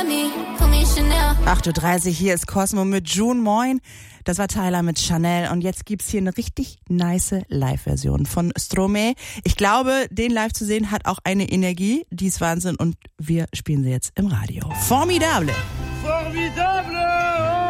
8:30 Uhr, hier ist Cosmo mit June. Moin. Das war Tyler mit Chanel und jetzt gibt's hier eine richtig nice Live-Version von Stromae. Ich glaube, den live zu sehen hat auch eine Energie, die ist Wahnsinn und wir spielen sie jetzt im Radio. Formidable! Formidable!